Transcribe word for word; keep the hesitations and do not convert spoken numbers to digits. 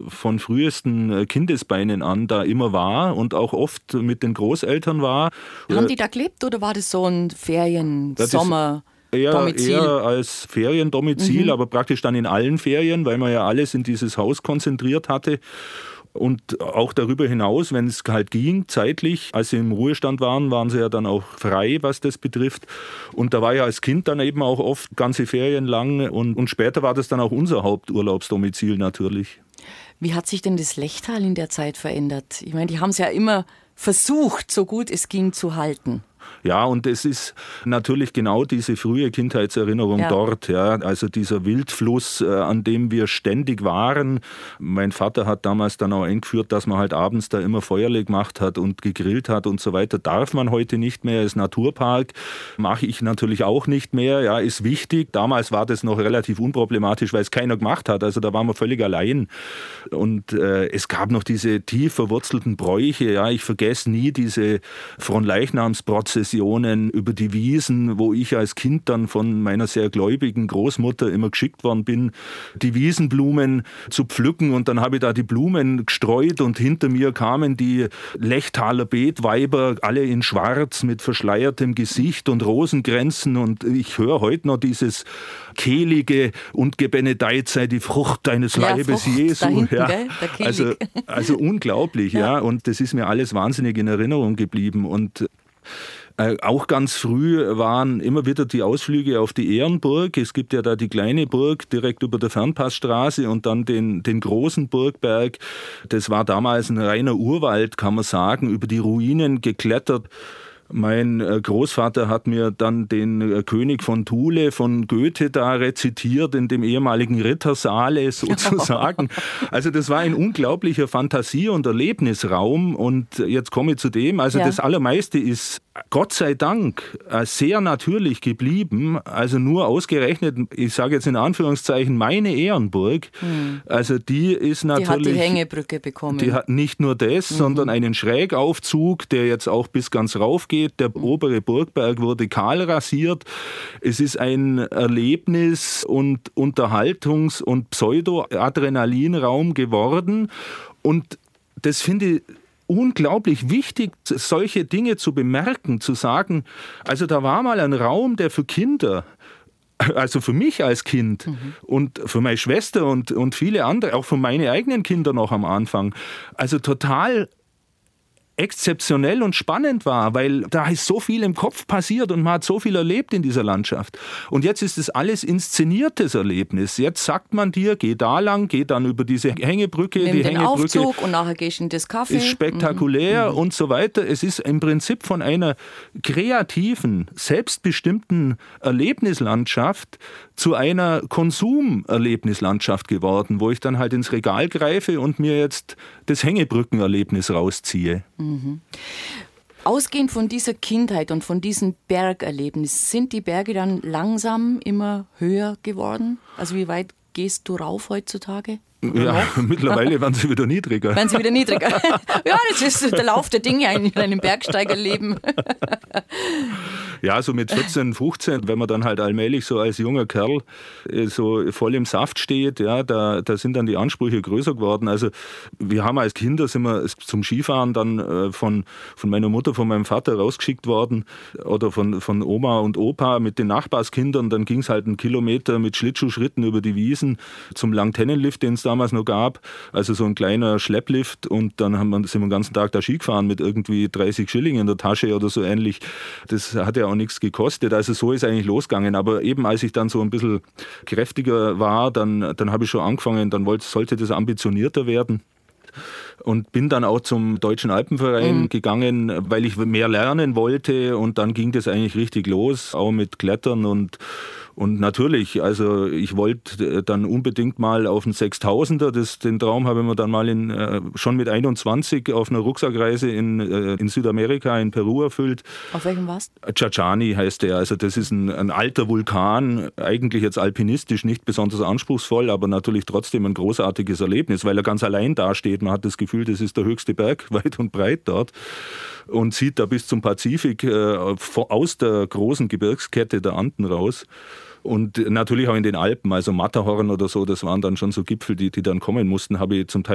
von frühesten Kindesbeinen an da immer war und auch oft mit den Großeltern war. Haben die da gelebt oder war das so ein Ferien-, das Sommer? Eher, Domizil. eher als Feriendomizil, Mhm. aber praktisch dann in allen Ferien, weil man ja alles in dieses Haus konzentriert hatte. Und auch darüber hinaus, wenn es halt ging, zeitlich, als sie im Ruhestand waren, waren sie ja dann auch frei, was das betrifft. Und da war ja als Kind dann eben auch oft ganze Ferien lang. Und, und später war das dann auch unser Haupturlaubsdomizil natürlich. Wie hat sich denn das Lechtal in der Zeit verändert? Ich meine, die haben es ja immer versucht, so gut es ging, zu halten. Ja, und es ist natürlich genau diese frühe Kindheitserinnerung Ja. dort, ja, also dieser Wildfluss, äh, an dem wir ständig waren. Mein Vater hat damals dann auch eingeführt, dass man halt abends da immer Feuerle gemacht hat und gegrillt hat und so weiter. Darf man heute nicht mehr, ist Naturpark, mache ich natürlich auch nicht mehr, ja, ist wichtig. Damals war das noch relativ unproblematisch, weil es keiner gemacht hat, also da waren wir völlig allein. Und äh, es gab noch diese tief verwurzelten Bräuche, ja, ich vergesse nie diese Fronleichnamsprozessionen über die Wiesen, wo ich als Kind dann von meiner sehr gläubigen Großmutter immer geschickt worden bin, die Wiesenblumen zu pflücken, und dann habe ich da die Blumen gestreut und hinter mir kamen die Lechtaler Betweiber, alle in schwarz mit verschleiertem Gesicht und Rosenkränzen, und ich höre heute noch dieses kehlige und gebenedeit sei die Frucht deines Ja, Leibes, Frucht, Jesu. da hinten, ja. gell? Der Kehlig. Also, also unglaublich, ja. ja, und das ist mir alles wahnsinnig in Erinnerung geblieben. Und Äh, auch ganz früh waren immer wieder die Ausflüge auf die Ehrenburg. Es gibt ja da die kleine Burg direkt über der Fernpassstraße und dann den, den großen Burgberg. Das war damals ein reiner Urwald, kann man sagen, über die Ruinen geklettert. Mein Großvater hat mir dann den König von Thule von Goethe da rezitiert in dem ehemaligen Rittersaale sozusagen. Also das war ein unglaublicher Fantasie- und Erlebnisraum. Und jetzt komme ich zu dem, also ja. Das Allermeiste ist Gott sei Dank sehr natürlich geblieben. Also nur ausgerechnet, ich sage jetzt in Anführungszeichen, meine Ehrenburg. Mhm. Also die ist natürlich... Die hat die Hängebrücke bekommen. Die hat nicht nur das, mhm. sondern einen Schrägaufzug, der jetzt auch bis ganz rauf geht. Der obere Burgberg wurde kahl rasiert. Es ist ein Erlebnis- und Unterhaltungs- und Pseudo-Adrenalinraum geworden. Und das finde ich unglaublich wichtig, solche Dinge zu bemerken, zu sagen, also da war mal ein Raum, der für Kinder, also für mich als Kind mhm. und für meine Schwester und, und viele andere, auch für meine eigenen Kinder noch am Anfang, also total exzeptionell und spannend war, weil da ist so viel im Kopf passiert und man hat so viel erlebt in dieser Landschaft. Und jetzt ist es alles inszeniertes Erlebnis. Jetzt sagt man dir, geh da lang, geh dann über diese Hängebrücke. Nimm die den Hängebrücke Aufzug und nachher gehst du in das Café. Ist spektakulär mhm. und so weiter. Es ist im Prinzip von einer kreativen, selbstbestimmten Erlebnislandschaft zu einer Konsumerlebnislandschaft geworden, wo ich dann halt ins Regal greife und mir jetzt das Hängebrückenerlebnis rausziehe. Mhm. Ausgehend von dieser Kindheit und von diesem Bergerlebnis, sind die Berge dann langsam immer höher geworden? Also wie weit gehst du rauf heutzutage? Ja, mittlerweile werden sie wieder niedriger. Werden sie wieder niedriger. Ja, das ist der Lauf der Dinge in einem Bergsteigerleben. Ja, so mit vierzehn, fünfzehn, wenn man dann halt allmählich so als junger Kerl so voll im Saft steht, ja, da, da sind dann die Ansprüche größer geworden. Also wir haben als Kinder sind wir zum Skifahren dann von, von meiner Mutter, von meinem Vater rausgeschickt worden oder von, von Oma und Opa mit den Nachbarskindern. Dann ging es halt einen Kilometer mit Schlittschuhschritten über die Wiesen zum Langtennenlift, den es damals noch gab, also so ein kleiner Schlepplift, und dann haben wir, sind wir den ganzen Tag da Ski gefahren mit irgendwie dreißig Schilling in der Tasche oder so ähnlich. Das hat ja auch nichts gekostet, also so ist eigentlich losgegangen, aber eben als ich dann so ein bisschen kräftiger war, dann, dann habe ich schon angefangen, dann wollte, sollte das ambitionierter werden. Und bin dann auch zum Deutschen Alpenverein mhm. gegangen, weil ich mehr lernen wollte, und dann ging das eigentlich richtig los, auch mit Klettern und Und natürlich, also ich wollte dann unbedingt mal auf den sechstausender, das, den Traum habe ich mir dann mal in, äh, schon mit einundzwanzig auf einer Rucksackreise in, äh, in Südamerika, in Peru erfüllt. Auf welchem warst du? Chachani heißt der, also das ist ein, ein alter Vulkan, eigentlich jetzt alpinistisch nicht besonders anspruchsvoll, aber natürlich trotzdem ein großartiges Erlebnis, weil er ganz allein dasteht. Man hat das Gefühl, das ist der höchste Berg, weit und breit dort, und sieht da bis zum Pazifik äh, aus der großen Gebirgskette der Anden raus. Und natürlich auch in den Alpen, also Matterhorn oder so, das waren dann schon so Gipfel, die, die dann kommen mussten, habe ich zum Teil